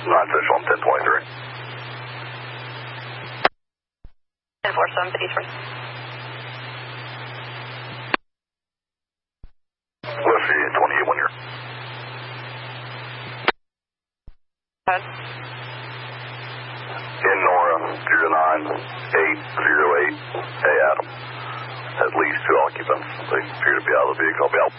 Central, 1023. 104753. West 28 1 year. Go ahead. In Nora, 09808. Hey, Adam. At least 2 occupants. They appear to be out of the vehicle. I'll be out.